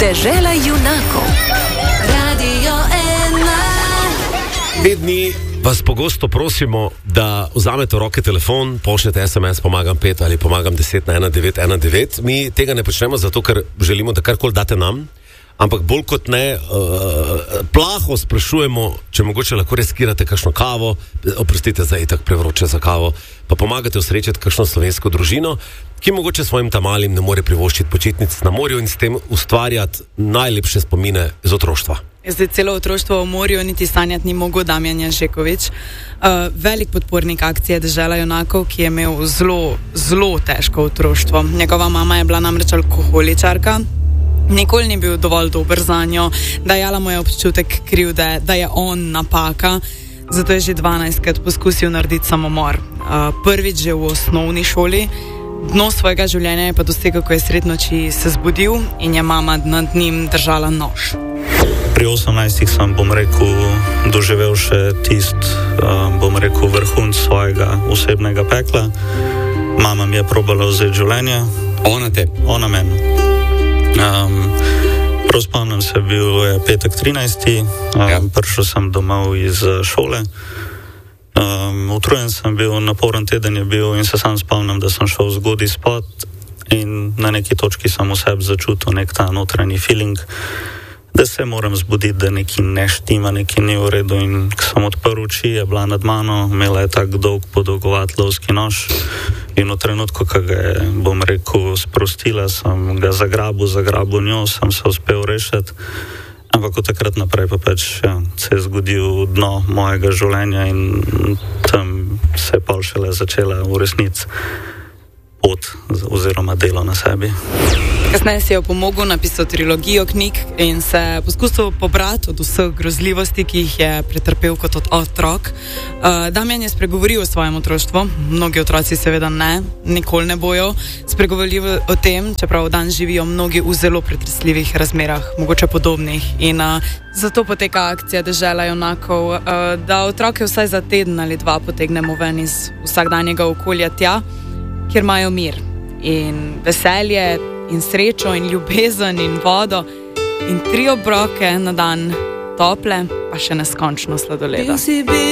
Dežela junakov. Radio 1. Vedni vas pogosto prosimo, da vzamete v roke telefon, pošljete SMS, pomagam 5 ali pomagam 10 na 1919. Mi tega ne počnemo zato, ker želimo, da karkoli date nam, ampak bolj kot ne, plaho sprašujemo, če mogoče lahko riskirate kakšno kavo, oprostite, zdaj je tako prevroče za kavo, pa pomagate osrečiti kakšno slovensko družino, ki mogoče svojim tamalim ne more privoščiti počitnic na morju in s tem ustvarjati najlepše spomine iz otroštva. Zdaj celo otroštvo v morju niti sanjati ni mogel Damjan Janžekovič. Velik podpornik akcije Dežela junakov, ki je imel zelo težko otroštvo. Njegova mama je bila namreč alkoholičarka. Nikoli ni bil dovolj dober zanjo, dajala mu je občutek krivde, da je on napaka, zato je že 12krat poskusil narediti samomor. Prvič že v osnovni šoli, dno svojega življenja je pa dosegel, ko je sred noči se zbudil in je mama nad njim držala nož. Pri 18 sem, doživel še vrhunc svojega osebnega pekla. Mama mi je probala vzeti življenje. Ona te? Ona meni. Prav spomnim se, bil je petek 13. Prišel sem domov iz šole. Utrujen sem bil, naporen teden je bil in se sam spomnim, da sem šel zgodaj spat in na neki točki sem v sebi začutil nek ta notranji feeling, da se moram zbuditi, da nekaj ne štima, nekaj ni v redu, in ko sem odprl oči, je bila nad mano, imela je tak dolg podolgovat lovski nož in v trenutku, ko ga je, sprostila, sem ga zagrabil njo, sem se uspel rešiti, ampak od takrat naprej pa se je zgodil dno mojega življenja in tam se je pol šele začela v resnici pot oziroma delo na sebi. Kasneje si je pomogel, napisal trilogijo knjig in se poskusil pobrati od vseh grozljivosti, ki jih je pretrpel kot otrok. Damjan je spregovoril o svojem otroštvu, mnogi otroci seveda nikoli ne bojo spregovorili o tem, čeprav dan živijo mnogi v zelo pretresljivih razmerah, mogoče podobnih. In zato poteka akcija Dežela junakov, da otroke vsaj za teden ali dva potegnemo ven iz vsakdanjega okolja tja, kjer imajo mir in veselje in srečo in ljubezen in vodo in 3 obroke na dan tople, pa še neskončno sladoleda.